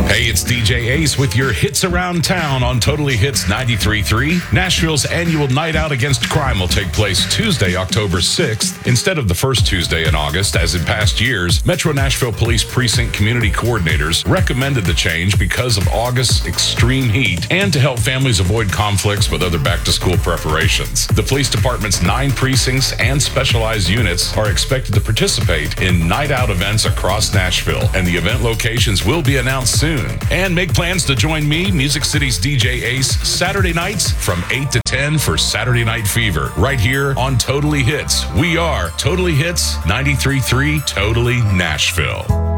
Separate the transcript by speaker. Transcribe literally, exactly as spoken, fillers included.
Speaker 1: Hey, it's D J Ace with your hits around town on Totally Hits ninety-three point three. Nashville's annual Night Out Against Crime will take place Tuesday, October sixth, instead of the first Tuesday in August. As in past years, Metro Nashville Police Precinct community coordinators recommended the change because of August's extreme heat and to help families avoid conflicts with other back-to-school preparations. The police department's nine precincts and specialized units are expected to participate in night out events across Nashville, and the event locations will be announced soon. And make plans to join me, Music City's D J Ace, Saturday nights from eight to ten for Saturday Night Fever, right here on Totally Hits. We are Totally Hits ninety-three point three, Totally Nashville.